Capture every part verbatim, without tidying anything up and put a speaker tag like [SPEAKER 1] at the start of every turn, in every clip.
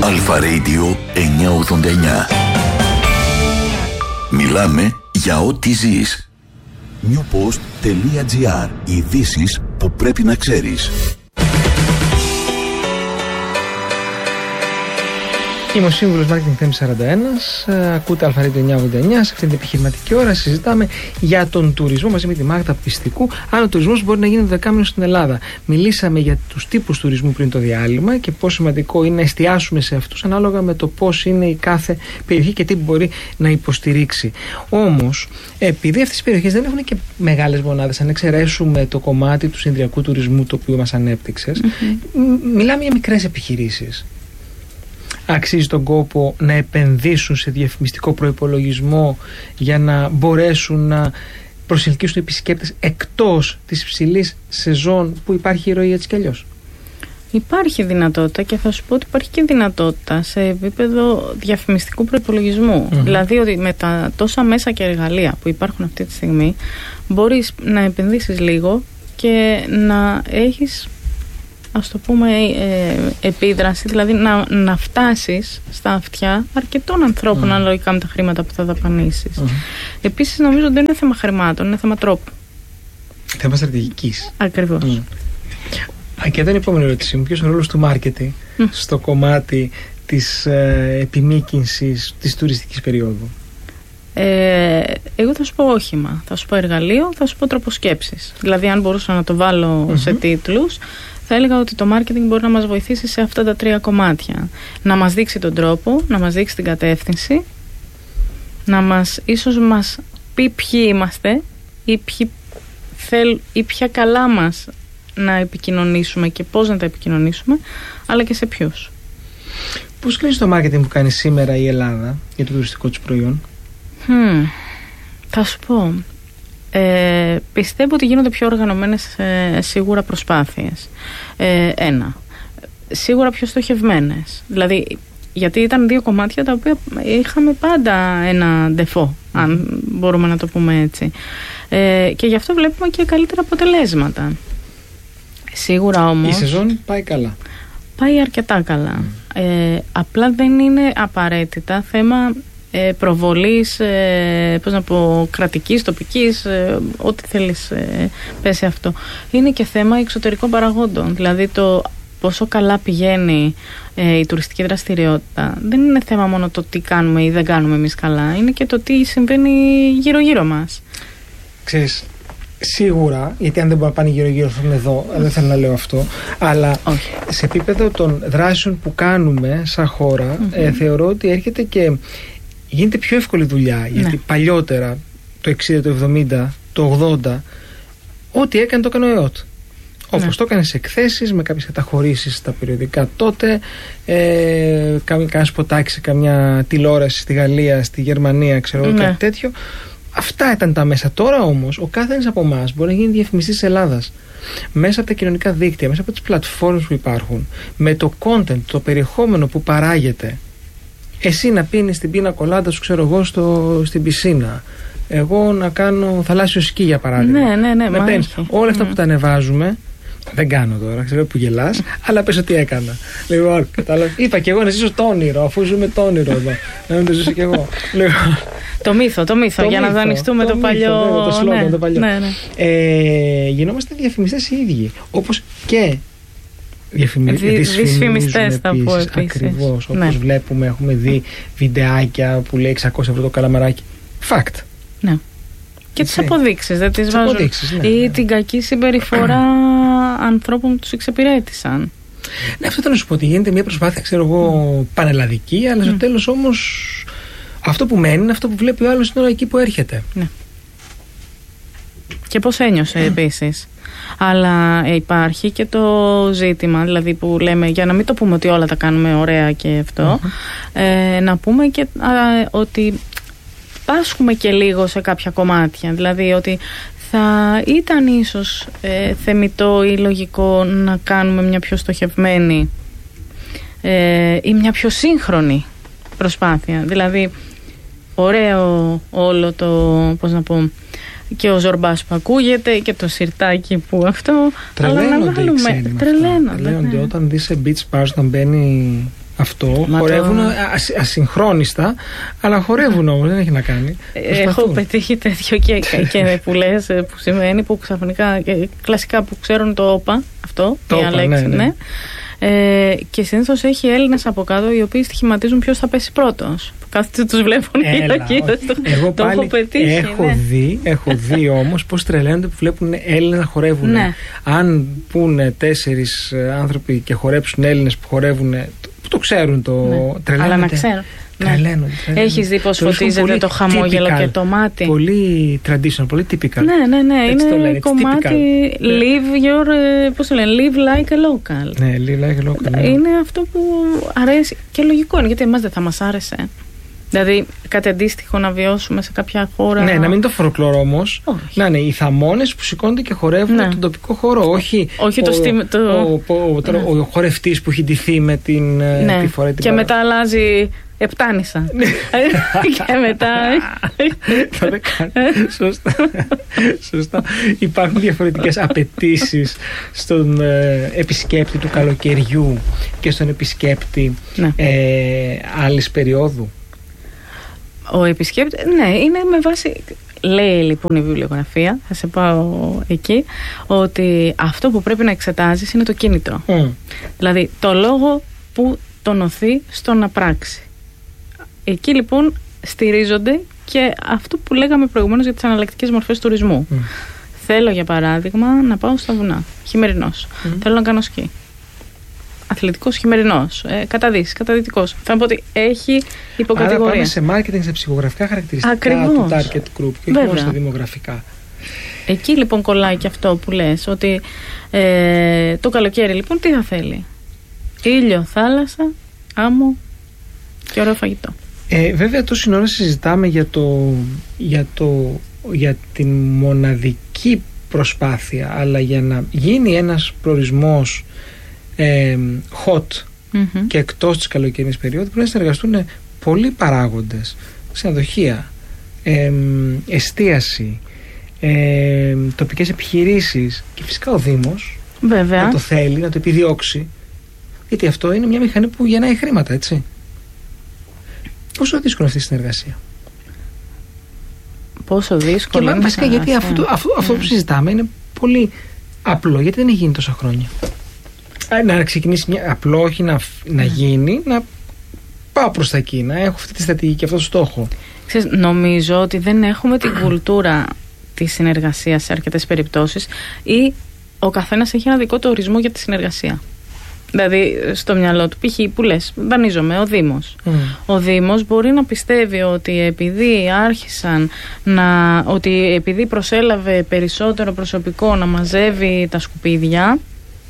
[SPEAKER 1] Αλφα Radio εννιακόσια ογδόντα εννιά. Μιλάμε για ό,τι ζεις. newpost.gr. Ειδήσεις που πρέπει να ξέρεις.
[SPEAKER 2] Είμαι ο σύμβουλος Marketing Theme σαράντα ένα. Ακούτε Αλφα Radio εννιακόσια ογδόντα εννιά. Σε αυτήν την επιχειρηματική ώρα συζητάμε για τον τουρισμό μαζί με τη Μάγδα Πιστικού. Αν ο τουρισμός μπορεί να γίνει δεκάμηνο στην Ελλάδα. Μιλήσαμε για τους τύπους τουρισμού πριν το διάλειμμα και πόσο σημαντικό είναι να εστιάσουμε σε αυτούς ανάλογα με το πώς είναι η κάθε περιοχή και τι μπορεί να υποστηρίξει. Όμως, επειδή αυτές οι περιοχές δεν έχουν και μεγάλες μονάδες, αν εξαιρέσουμε το κομμάτι του συνδριακού τουρισμού το οποίο μας ανέπτυξες, mm-hmm. μιλάμε για μικρές επιχειρήσεις. Αξίζει τον κόπο να επενδύσουν σε διαφημιστικό προϋπολογισμό για να μπορέσουν να προσελκύσουν επισκέπτες εκτός της υψηλής σεζόν που υπάρχει η ροή έτσι κι αλλιώς?
[SPEAKER 3] Υπάρχει δυνατότητα και θα σου πω ότι υπάρχει και δυνατότητα σε επίπεδο διαφημιστικού προϋπολογισμού. Mm-hmm. Δηλαδή ότι με τα τόσα μέσα και εργαλεία που υπάρχουν αυτή τη στιγμή μπορείς να επενδύσεις λίγο και να έχεις, ας το πούμε, ε, επίδραση, δηλαδή να, να φτάσεις στα αυτιά αρκετών ανθρώπων mm. αναλογικά με τα χρήματα που θα δαπανίσεις. Mm. Επίσης νομίζω ότι δεν είναι θέμα χρημάτων, είναι θέμα τρόπου.
[SPEAKER 2] Θέμα στρατηγικής.
[SPEAKER 3] Ακριβώς. Mm.
[SPEAKER 2] Και εδώ είναι η επόμενη ερώτηση μου. Ποιος είναι ο ρόλος του marketing mm. στο κομμάτι της ε, επιμήκυνσης της τουριστικής περίοδου?
[SPEAKER 3] Ε, εγώ θα σου πω όχημα, θα σου πω εργαλείο, θα σου πω τρόπο σκέψης. Δηλαδή αν μπορούσα να το βάλω mm-hmm. σε τίτλους, θα έλεγα ότι το marketing μπορεί να μας βοηθήσει σε αυτά τα τρία κομμάτια. Να μας δείξει τον τρόπο, να μας δείξει την κατεύθυνση, να μας, ίσως μας πει ποιοι είμαστε ή, ποιοι θέλ, ή ποια καλά μας να επικοινωνήσουμε και πώς να τα επικοινωνήσουμε, αλλά και σε ποιους.
[SPEAKER 2] Πώς κρίνεις το marketing που κάνει σήμερα η Ελλάδα για το τουριστικό της προϊόν?
[SPEAKER 3] Hmm, θα σου πω. Ε, πιστεύω ότι γίνονται πιο οργανωμένες ε, σίγουρα προσπάθειες. Ε, ένα. Σίγουρα πιο στοχευμένες. Δηλαδή, γιατί ήταν δύο κομμάτια τα οποία είχαμε πάντα ένα ντεφό, αν μπορούμε να το πούμε έτσι. Ε, και γι' αυτό βλέπουμε και καλύτερα αποτελέσματα. Σίγουρα όμως...
[SPEAKER 2] Η σεζόν πάει καλά.
[SPEAKER 3] Πάει αρκετά καλά. Mm. Ε, απλά δεν είναι απαραίτητα θέμα... Ε, προβολής, ε, πώς να πω, κρατικής, τοπικής, ε, ό,τι θέλεις ε, πέσει αυτό. Είναι και θέμα εξωτερικών παραγόντων. Δηλαδή το πόσο καλά πηγαίνει ε, η τουριστική δραστηριότητα δεν είναι θέμα μόνο το τι κάνουμε ή δεν κάνουμε εμείς καλά. Είναι και το τι συμβαίνει γύρω-γύρω μας. Ξέρεις,
[SPEAKER 2] σίγουρα, γιατί αν δεν μπορούμε να πάνε γύρω-γύρω θα είμαι εδώ, δεν θέλω να λέω αυτό, αλλά
[SPEAKER 3] όχι.
[SPEAKER 2] Σε επίπεδο των δράσεων που κάνουμε σαν χώρα, mm-hmm. ε, θεωρώ ότι έρχεται και γίνεται πιο εύκολη δουλειά, γιατί ναι. παλιότερα, το εξήντα, το εβδομήντα, το ογδόντα, ό,τι έκανε το έκανε ο ΕΟΤ. Όπως ναι. το έκανε σε εκθέσεις, με κάποιες καταχωρήσεις στα περιοδικά τότε, ε, κάνα σποτάκι σε καμιά τηλεόραση στη Γαλλία, στη Γερμανία, ξέρω εγώ, ναι. κάτι τέτοιο. Αυτά ήταν τα μέσα. Τώρα όμως, ο κάθε ένας από εμάς μπορεί να γίνει διαφημιστής της Ελλάδας. Μέσα από τα κοινωνικά δίκτυα, μέσα από τις πλατφόρμες που υπάρχουν, με το content, το περιεχόμενο που παράγεται. Εσύ να πίνεις την πίνα κολάντα σου, ξέρω εγώ, στο, στην πισίνα. Εγώ να κάνω θαλάσσιο σκι, για παράδειγμα.
[SPEAKER 3] Ναι, ναι, ναι.
[SPEAKER 2] Με παίρνεις όλα αυτά mm. που τα ανεβάζουμε. Δεν κάνω τώρα, ξέρω που γελάς, αλλά πες ότι έκανα. Λοιπόν, κατάλαβα. Είπα και εγώ να ζήσω το όνειρο, αφού ζούμε το όνειρο εδώ. Να μην το ζήσω κι εγώ. Λοιπόν.
[SPEAKER 3] Το μύθο, το μύθο, το για μύθο, να δανειστούμε το, το παλιό.
[SPEAKER 2] Μύθο, ναι, το σλόγγαν,
[SPEAKER 3] ναι,
[SPEAKER 2] το παλιό.
[SPEAKER 3] Ναι, ναι.
[SPEAKER 2] Ε, γινόμαστε διαφημιστές οι ίδιοι. Όπως και
[SPEAKER 3] δυσφημιστές θα πω επίσης.
[SPEAKER 2] Ακριβώς, όπως
[SPEAKER 3] ναι.
[SPEAKER 2] βλέπουμε, έχουμε δει βιντεάκια που λέει εξακόσια ευρώ το καλαμαράκι. Fact.
[SPEAKER 3] Ναι. Και τις αποδείξεις δεν τις βάζουν.
[SPEAKER 2] Ναι,
[SPEAKER 3] ή
[SPEAKER 2] ναι.
[SPEAKER 3] την κακή συμπεριφορά ανθρώπων που τους εξυπηρέτησαν.
[SPEAKER 2] Ναι, αυτό θέλω να σου πω, ότι γίνεται μια προσπάθεια, ξέρω εγώ, mm. πανελλαδική, αλλά mm. στο τέλος όμως αυτό που μένει είναι αυτό που βλέπει ο άλλος την ώρα εκεί που έρχεται.
[SPEAKER 3] Ναι. Και πώς ένιωσε mm. επίσης. Αλλά υπάρχει και το ζήτημα, δηλαδή που λέμε, για να μην το πούμε ότι όλα τα κάνουμε ωραία και αυτό, mm-hmm. ε, να πούμε και α, ότι πάσχουμε και λίγο σε κάποια κομμάτια. Δηλαδή ότι θα ήταν ίσως ε, θεμιτό ή λογικό να κάνουμε μια πιο στοχευμένη ε, ή μια πιο σύγχρονη προσπάθεια. Δηλαδή ωραίο όλο το, πώς να πω, και ο ζορμπάς που ακούγεται και το σιρτάκι που αυτό.
[SPEAKER 2] Τρελαίνονται οι ξένοι.
[SPEAKER 3] Τρελαίνονται.
[SPEAKER 2] Τρελαίνονται ναι. Όταν δεις σε beach bars όταν μπαίνει αυτό, μα χορεύουν το... ασ, ασυγχρόνιστα, αλλά χορεύουν όμως, δεν έχει να κάνει.
[SPEAKER 3] Έχω πετύχει τέτοιο και, και που λες, που σημαίνει που ξαφνικά, και κλασικά που ξέρουν το όπα, αυτό, το η Αλέξη, ναι. ναι. ναι. Ε, και συνήθως έχει Έλληνες από κάτω οι οποίοι στοιχηματίζουν ποιος θα πέσει πρώτος. Κάθεται τους βλέπουν εκεί.
[SPEAKER 2] Εγώ
[SPEAKER 3] το
[SPEAKER 2] πάλι
[SPEAKER 3] έχω πετύχει.
[SPEAKER 2] Έχω, ναι. δει, έχω δει όμως πως τρελαίνονται που βλέπουν Έλληνες να χορεύουν.
[SPEAKER 3] Ναι.
[SPEAKER 2] Αν πούνε τέσσερις άνθρωποι και χορέψουν Έλληνες που χορεύουν, που το ξέρουν το
[SPEAKER 3] ναι.
[SPEAKER 2] τρελαίνονται.
[SPEAKER 3] Αλλά να ξέρουν.
[SPEAKER 2] Τρελαίνονται, τρελαίνονται.
[SPEAKER 3] Έχεις δει πως φωτίζεται το χαμόγελο typical, και το μάτι.
[SPEAKER 2] Πολύ traditional, πολύ typical.
[SPEAKER 3] Ναι, ναι, ναι.
[SPEAKER 2] Έτσι
[SPEAKER 3] είναι
[SPEAKER 2] λένε,
[SPEAKER 3] κομμάτι live your, πώς το λένε, live like a local.
[SPEAKER 2] Ναι, live like a local. Ναι.
[SPEAKER 3] Είναι αυτό που αρέσει και λογικό είναι, γιατί εμάς δεν θα μας άρεσε. Δηλαδή κάτι αντίστοιχο να βιώσουμε σε κάποια χώρα.
[SPEAKER 2] Ναι, να μην το folklore όμως. Να είναι οι θαμώνες που σηκώνονται και χορεύουν ναι. τον τοπικό χώρο. Όχι,
[SPEAKER 3] όχι
[SPEAKER 2] ο,
[SPEAKER 3] το στιμ, το...
[SPEAKER 2] ο, ο, ο, ναι. ο, ο χορευτής που έχει ντυθεί με την.
[SPEAKER 3] Ναι.
[SPEAKER 2] Τη φορά, την
[SPEAKER 3] και παρά... μετά αλλάζει επτάνησα. Και μετά.
[SPEAKER 2] Σωστά. Σωστά. Υπάρχουν διαφορετικές απαιτήσεις στον ε, επισκέπτη του καλοκαιριού και στον επισκέπτη ναι. ε, άλλης περίοδου.
[SPEAKER 3] Ο επισκέπτης, ναι, είναι με βάση, λέει λοιπόν η βιβλιογραφία, θα σε πάω εκεί, ότι αυτό που πρέπει να εξετάζεις είναι το κίνητρο. Mm. Δηλαδή το λόγο που τον οθεί στο να πράξει. Εκεί λοιπόν στηρίζονται και αυτό που λέγαμε προηγουμένως για τις αναλλακτικές μορφές τουρισμού. Mm. Θέλω για παράδειγμα να πάω στα βουνά, χειμερινός. Mm. Θέλω να κάνω σκι. Αθλητικός χειμερινός, ε, καταδύσεις, καταδυτικός. Θα πω ότι έχει υποκατηγορία.
[SPEAKER 2] Άρα πάμε σε marketing, σε ψυχογραφικά χαρακτηριστικά ακριβώς. Του target group και όχι μόνο στα δημογραφικά.
[SPEAKER 3] Εκεί λοιπόν κολλάει και αυτό που λες, ότι ε, το καλοκαίρι λοιπόν τι θα θέλει? Ήλιο, θάλασσα, άμμο και ωραίο φαγητό.
[SPEAKER 2] Ε, βέβαια τόση ώρα συζητάμε για, το, για, το, για την μοναδική προσπάθεια, αλλά για να γίνει ένας προορισμός Ε, hot mm-hmm. και εκτός της καλοκαιρινής περίοδου πρέπει να συνεργαστούν πολλοί παράγοντες, ξενοδοχεία, ε, εστίαση, ε, τοπικές επιχειρήσεις και φυσικά ο Δήμος
[SPEAKER 3] βέβαια.
[SPEAKER 2] Να το θέλει, να το επιδιώξει, γιατί αυτό είναι μια μηχανή που γεννάει χρήματα, έτσι. Πόσο δύσκολο αυτή η συνεργασία?
[SPEAKER 3] Πόσο δύσκολο
[SPEAKER 2] και
[SPEAKER 3] είναι
[SPEAKER 2] βασικά γιατί αυτό, αυτό, αυτό που συζητάμε είναι πολύ απλό, γιατί δεν έχει γίνει τόσα χρόνια. Να ξεκινήσει μια, απλό, όχι να, να γίνει, να πάω προς τα εκεί, να έχω αυτή τη στρατηγική και αυτό το στόχο.
[SPEAKER 3] Ξέρεις, νομίζω ότι δεν έχουμε την κουλτούρα της συνεργασίας σε αρκετές περιπτώσεις, ή ο καθένας έχει ένα δικό του ορισμό για τη συνεργασία. Δηλαδή στο μυαλό του, π.χ. που λες, δανείζομαι, ο Δήμος. Mm. Ο Δήμος μπορεί να πιστεύει ότι επειδή άρχισαν να, ότι επειδή προσέλαβε περισσότερο προσωπικό να μαζεύει τα σκουπίδια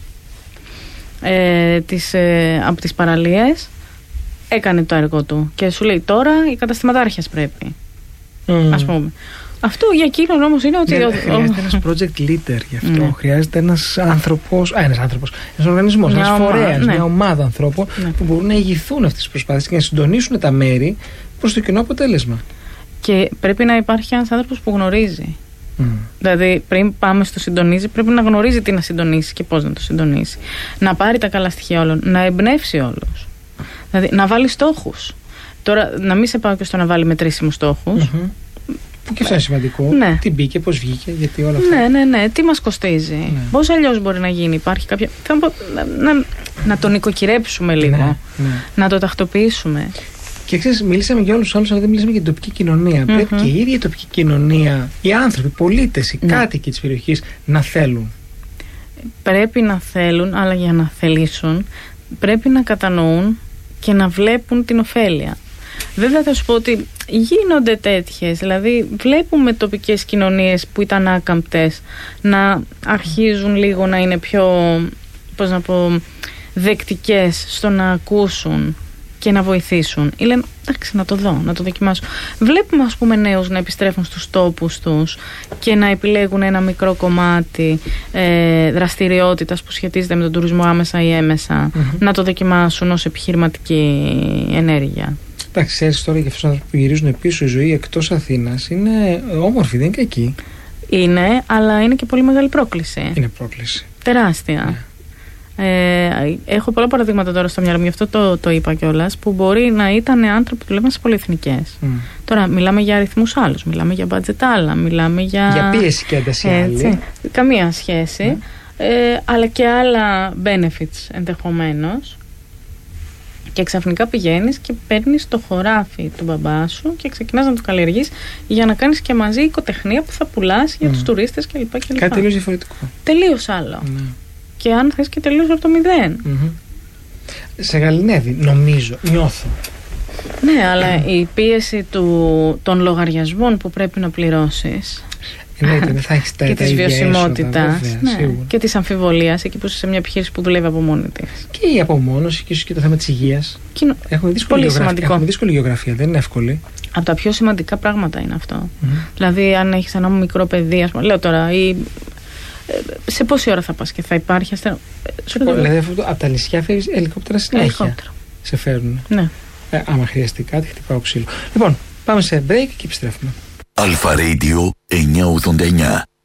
[SPEAKER 3] Ε, τις, ε, από τις παραλίες, έκανε το έργο του και σου λέει τώρα οι καταστηματάρχες πρέπει mm. ας πούμε. Αυτό για εκείνον όμως είναι ότι
[SPEAKER 2] ναι,
[SPEAKER 3] ο,
[SPEAKER 2] χρειάζεται ο... ένας project leader γι' αυτό, ναι. Χρειάζεται ένας άνθρωπος, α, ένας άνθρωπος, ένας οργανισμός, μια ένας φορέας, ναι. Μια ομάδα ανθρώπων ναι. Που μπορούν να ηγηθούν αυτές τις προσπάθειες και να συντονίσουν τα μέρη προς το κοινό αποτέλεσμα.
[SPEAKER 3] Και πρέπει να υπάρχει ένας άνθρωπος που γνωρίζει.
[SPEAKER 2] Mm.
[SPEAKER 3] Δηλαδή πριν πάμε στο συντονίζει, πρέπει να γνωρίζει τι να συντονίσει και πώς να το συντονίσει, να πάρει τα καλά στοιχεία όλων, να εμπνεύσει όλους, δηλαδή να βάλει στόχους. Τώρα να μην σε πάω και στο να βάλει μετρήσιμους στόχους,
[SPEAKER 2] mm-hmm. που και αυτό είναι σημαντικό,
[SPEAKER 3] ναι.
[SPEAKER 2] Τι μπήκε, πώς βγήκε, γιατί όλα αυτά.
[SPEAKER 3] Ναι, ναι, ναι, τι μας κοστίζει, ναι. Πώς αλλιώς μπορεί να γίνει, υπάρχει κάποια, θα πω, να, να, να τον νοικοκυρέψουμε λίγο, ναι, ναι. Να το τακτοποιήσουμε. Και
[SPEAKER 2] ξέρεις, μιλήσαμε για όλους τους άλλους, αλλά δεν μιλήσαμε για την τοπική κοινωνία. Mm-hmm. Πρέπει και η ίδια η τοπική κοινωνία, οι άνθρωποι, οι πολίτες, οι mm. κάτοικοι της περιοχής να θέλουν.
[SPEAKER 3] Πρέπει να θέλουν, αλλά για να θελήσουν πρέπει να κατανοούν και να βλέπουν την ωφέλεια. Βέβαια θα σου πω ότι γίνονται τέτοιες, δηλαδή βλέπουμε τοπικές κοινωνίες που ήταν άκαμπτες να αρχίζουν λίγο να είναι πιο, πώς να πω, δεκτικές στο να ακούσουν και να βοηθήσουν, ή λένε εντάξει να το δω, να το δοκιμάσω. Βλέπουμε ας πούμε νέους να επιστρέφουν στους τόπους τους και να επιλέγουν ένα μικρό κομμάτι ε, δραστηριότητας που σχετίζεται με τον τουρισμό άμεσα ή έμεσα, mm-hmm. να το δοκιμάσουν ως επιχειρηματική ενέργεια.
[SPEAKER 2] Εντάξει, ξέρεις τώρα για αυτούς τους ανθρώπους που γυρίζουν πίσω, η ζωή εκτός Αθήνας είναι όμορφη, δεν είναι κακή.
[SPEAKER 3] Είναι, αλλά είναι και πολύ μεγάλη πρόκληση.
[SPEAKER 2] Είναι πρόκληση.
[SPEAKER 3] Τεράστια. Ναι. Ε, έχω πολλά παραδείγματα τώρα στο μυαλό μου, γι' αυτό το, το είπα κιόλας, που μπορεί να ήταν άνθρωποι που δουλεύαν σε πολυεθνικές. Mm. Τώρα μιλάμε για αριθμούς άλλους, μιλάμε για μπάτζετ άλλα, μιλάμε για.
[SPEAKER 2] Για πίεση και ένταση άλλη.
[SPEAKER 3] Καμία σχέση. Mm. Ε, αλλά και άλλα benefits ενδεχομένως. Και ξαφνικά πηγαίνεις και παίρνεις το χωράφι του μπαμπά σου και ξεκινάς να το καλλιεργείς για να κάνεις και μαζί οικοτεχνία που θα πουλάς για mm. τους τουρίστες κλπ.
[SPEAKER 2] Κάτι τελείως διαφορετικό.
[SPEAKER 3] Τελείως άλλο. Mm. Και αν θες και τελείως από το μηδέν.
[SPEAKER 2] Mm-hmm. Σε γαληνεύει, νομίζω, νιώθω.
[SPEAKER 3] Ναι, αλλά η πίεση του, των λογαριασμών που πρέπει να πληρώσεις.
[SPEAKER 2] Ναι, δεν θα έχεις τα,
[SPEAKER 3] και
[SPEAKER 2] τα
[SPEAKER 3] της βιωσιμότητας,
[SPEAKER 2] ναι,
[SPEAKER 3] και της αμφιβολίας, εκεί που είσαι σε μια επιχείρηση που δουλεύει από μόνη της.
[SPEAKER 2] Και η απομόνωση και ίσως και το θέμα της υγείας.
[SPEAKER 3] Κοινο...
[SPEAKER 2] Έχουμε δύσκολη, γεωγραφία, έχουμε δύσκολη γεωγραφία, δεν είναι εύκολη.
[SPEAKER 3] Από τα πιο σημαντικά πράγματα είναι αυτό.
[SPEAKER 2] Mm-hmm.
[SPEAKER 3] Δηλαδή, αν έχεις ένα μικρό παιδί, ας πούμε, λέω τώρα, ή σε πόση ώρα θα πας και θα υπάρχει ασθενό.
[SPEAKER 2] Δηλαδή, από τα νησιά φέρεις ελικόπτερα συνέχεια.
[SPEAKER 3] Ελικόπτερα.
[SPEAKER 2] Σε φέρουν.
[SPEAKER 3] Ναι.
[SPEAKER 2] Ε, άμα χρειαστεί κάτι, χτυπάω ξύλο. Λοιπόν, πάμε σε break και επιστρέφουμε.
[SPEAKER 1] Αλφα Radio εννιακόσια ογδόντα εννιά.